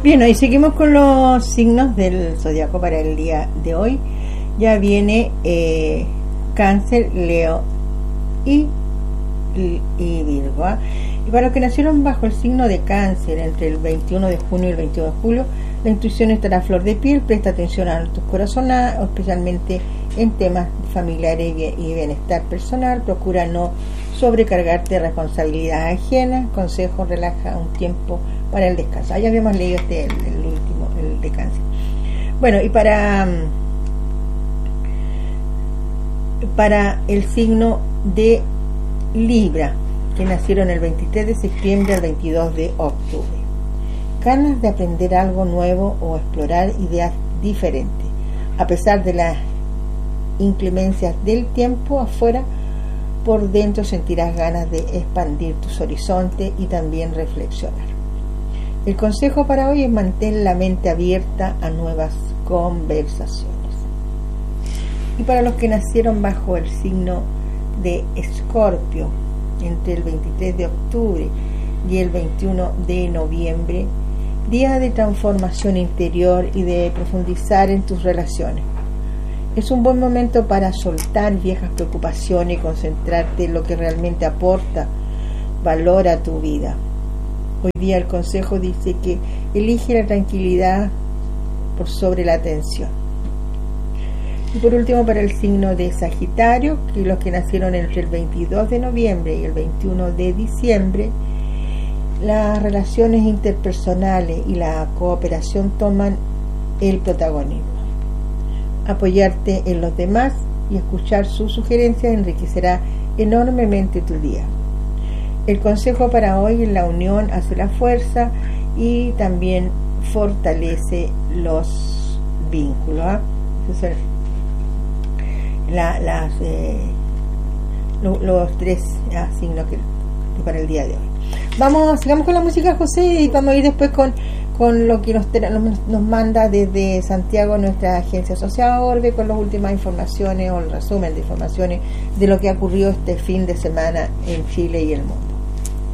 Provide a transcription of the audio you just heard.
Bien, hoy seguimos con los signos del zodiaco para el día de hoy. Ya viene Cáncer, Leo y Virgo. Y para los que nacieron bajo el signo de Cáncer entre el 21 de junio y el 22 de julio, la intuición estará a flor de piel. Presta atención a tus corazonadas, especialmente en temas familiares y bienestar personal. Procura no sobrecargarte de responsabilidades ajenas. Consejo: relaja un tiempo para el descanso. Ya habíamos leído el último, el de Cáncer. Bueno, y para el signo de Libra, que nacieron el 23 de septiembre al 22 de octubre. Ganas de aprender algo nuevo o explorar ideas diferentes. A pesar de las inclemencias del tiempo afuera, por dentro sentirás ganas de expandir tus horizontes y también reflexionar. El consejo para hoy es mantener la mente abierta a nuevas conversaciones. Y para los que nacieron bajo el signo de Escorpio, entre el 23 de octubre y el 21 de noviembre, día de transformación interior y de profundizar en tus relaciones. Es un buen momento para soltar viejas preocupaciones y concentrarte en lo que realmente aporta valor a tu vida. Hoy día el consejo dice que elige la tranquilidad por sobre la tensión. Y por último, para el signo de Sagitario, que los que nacieron entre el 22 de noviembre y el 21 de diciembre, las relaciones interpersonales y la cooperación toman el protagonismo. Apoyarte en los demás y escuchar sus sugerencias enriquecerá enormemente tu día. El consejo para hoy es: la unión hace la fuerza y también fortalece los vínculos. Entonces, los tres signos que para el día de hoy. Sigamos con la música, José, y vamos a ir después con lo que nos manda desde Santiago nuestra agencia asociada Orbe, con las últimas informaciones o el resumen de informaciones de lo que ha ocurrido este fin de semana en Chile y el mundo.